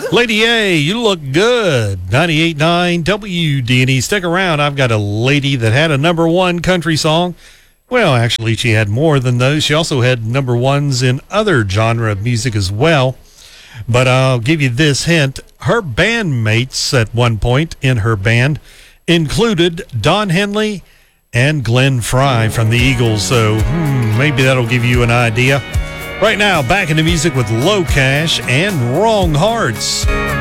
Lady A, you look good. 98.9 WDNE. Stick around. I've got a lady that had a number one country song. Well, actually, she had more than those. She also had number ones in other genre of music as well. But I'll give you this hint. Her bandmates at one point in her band included Don Henley and Glenn Frey from the Eagles. So maybe that'll give you an idea. Right now, back into music with Low Cash and Wrong Hearts.